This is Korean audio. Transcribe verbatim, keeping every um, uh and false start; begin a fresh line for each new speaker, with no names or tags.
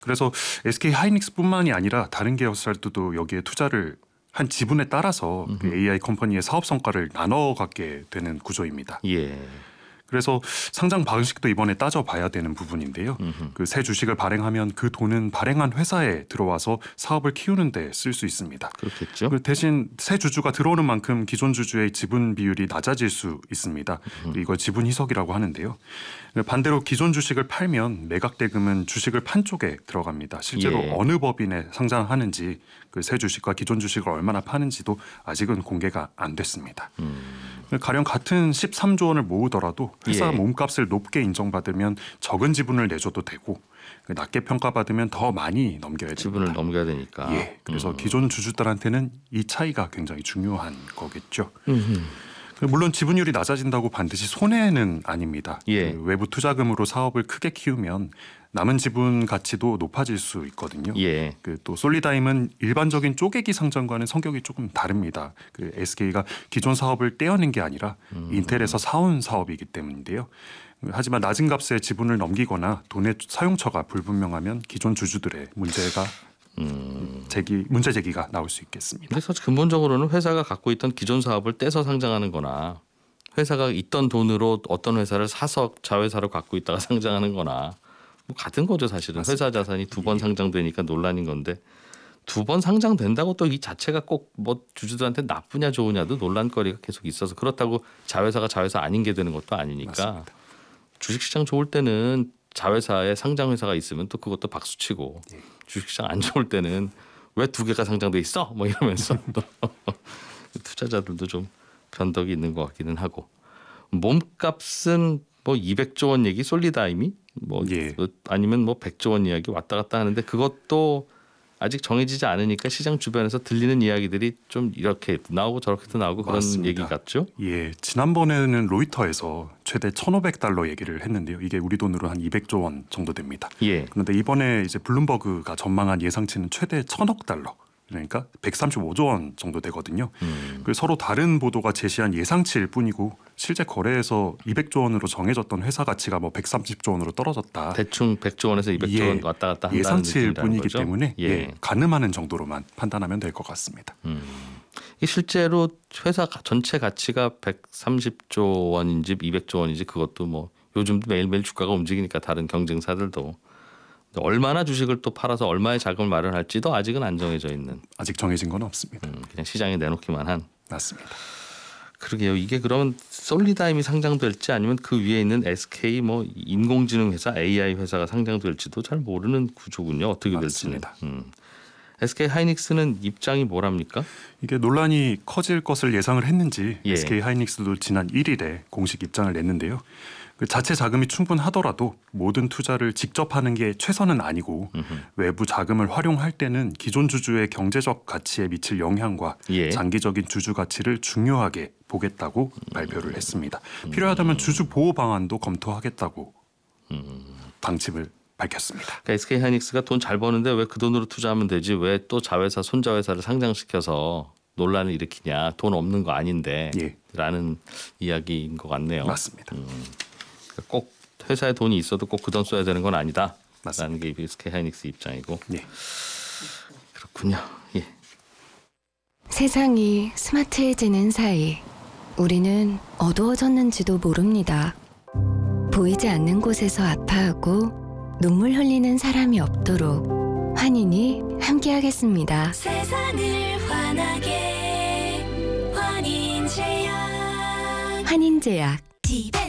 그래서 에스케이 하이닉스뿐만이 아니라 다른 계열사들도 여기에 투자를 한 지분에 따라서 그 에이아이 컴퍼니의 사업 성과를 나눠 갖게 되는 구조입니다.
예.
그래서 상장 방식도 이번에 따져봐야 되는 부분인데요. 그 새 주식을 발행하면 그 돈은 발행한 회사에 들어와서 사업을 키우는 데 쓸 수 있습니다.
그렇겠죠.
그 대신 새 주주가 들어오는 만큼 기존 주주의 지분 비율이 낮아질 수 있습니다. 이걸 지분 희석이라고 하는데요. 반대로 기존 주식을 팔면 매각 대금은 주식을 판 쪽에 들어갑니다. 실제로
예.
어느 법인에 상장하는지 그 새 주식과 기존 주식을 얼마나 파는지도 아직은 공개가 안 됐습니다.
음.
가령 같은 십삼조 원을 모으더라도 회사
예.
몸값을 높게 인정받으면 적은 지분을 내줘도 되고 낮게 평가받으면 더 많이 넘겨야 됩니다.
지분을 넘겨야 되니까.
예, 그래서
음.
기존 주주들한테는 이 차이가 굉장히 중요한 거겠죠.
음흠.
물론 지분율이 낮아진다고 반드시 손해는 아닙니다.
예.
그 외부 투자금으로 사업을 크게 키우면 남은 지분 가치도 높아질 수 있거든요.
예.
그 또 솔리다임은 일반적인 쪼개기 상장과는 성격이 조금 다릅니다. 그 에스케이가 기존 사업을 떼어낸 게 아니라
음.
인텔에서 사온 사업이기 때문인데요. 하지만 낮은 값에 지분을 넘기거나 돈의 사용처가 불분명하면 기존 주주들의 문제가
음.
제기 문제 제기가 나올 수 있겠습니다.
근데 사실 근본적으로는 회사가 갖고 있던 기존 사업을 떼서 상장하는 거나 회사가 있던 돈으로 어떤 회사를 사서 자회사로 갖고 있다가 상장하는 거나 뭐 같은 거죠 사실은.
맞습니다.
회사 자산이 두 번 상장되니까 논란인 건데 두 번 상장된다고 또 이 자체가 꼭 뭐 주주들한테 나쁘냐 좋으냐도 논란거리가 계속 있어서 그렇다고 자회사가 자회사 아닌 게 되는 것도 아니니까
맞습니다.
주식시장 좋을 때는 자회사에 상장회사가 있으면 또 그것도 박수치고
예.
주식시장 안 좋을 때는 왜 두 개가 상장돼 있어? 뭐 이러면서 또 투자자들도 좀 변덕이 있는 것 같기는 하고 몸값은 뭐 이백조 원 얘기 솔리다임이 뭐
예.
아니면 뭐 백조 원 이야기 왔다 갔다 하는데 그것도 아직 정해지지 않으니까 시장 주변에서 들리는 이야기들이 좀 이렇게 나오고 저렇게도 나오고 그런
맞습니다.
얘기 같죠?
예, 지난번에는 로이터에서 최대 천오백 달러 얘기를 했는데요. 이게 우리 돈으로 한 이백조 원 정도 됩니다.
예.
그런데 이번에 이제 블룸버그가 전망한 예상치는 최대 천억 달러. 그러니까 백삼십오조 원 정도 되거든요.
음.
그 서로 다른 보도가 제시한 예상치일 뿐이고 실제 거래에서 이백조 원으로 정해졌던 회사 가치가 뭐 백삼십조 원으로 떨어졌다.
대충 백조 원에서 이백조
예,
원 왔다 갔다 한다는
예상치일
느낌이라는
뿐이기
거죠?
때문에
예.
예, 가늠하는 정도로만 판단하면 될 것 같습니다.
음. 이 실제로 회사 전체 가치가 백삼십조 원인지 이백조 원인지 그것도 뭐 요즘도 매일매일 주가가 움직이니까 다른 경쟁사들도 얼마나 주식을 또 팔아서 얼마의 자금을 마련할지도 아직은 안 정해져 있는
아직 정해진 건 없습니다.
음, 그냥 시장에 내놓기만 한.
맞습니다.
그러게요. 이게 그러면 솔리다임이 상장될지 아니면 그 위에 있는 에스케이 뭐 인공지능 회사 에이아이 회사가 상장될지도 잘 모르는 구조군요. 어떻게 될지는.
맞습니다.
음. 에스케이 하이닉스는 입장이 뭐랍니까?
이게 논란이 커질 것을 예상을 했는지
예.
에스케이 하이닉스도 지난 일일에 공식 입장을 냈는데요. 그 자체 자금이 충분하더라도 모든 투자를 직접 하는 게 최선은 아니고
음흠.
외부 자금을 활용할 때는 기존 주주의 경제적 가치에 미칠 영향과
예.
장기적인 주주 가치를 중요하게 보겠다고 발표를 했습니다. 필요하다면 주주 보호 방안도 검토하겠다고 방침을 밝혔습니다.
그러니까 에스케이 하이닉스가 돈 잘 버는데 왜 그 돈으로 투자하면 되지 왜 또 자회사 손자회사를 상장시켜서 논란을 일으키냐 돈 없는 거 아닌데
예.
라는 이야기인 것 같네요.
맞습니다.
음. 그러니까 꼭 회사에 돈이 있어도 꼭 그 돈 써야 되는 건 아니다. 라는 게 에스케이 하이닉스 입장이고.
예.
그렇군요. 예.
세상이 스마트해지는 사이 우리는 어두워졌는지도 모릅니다. 보이지 않는 곳에서 아파하고 눈물 흘리는 사람이 없도록 환인이 함께하겠습니다.
세상을 환하게 환인제약
환인제약
티벤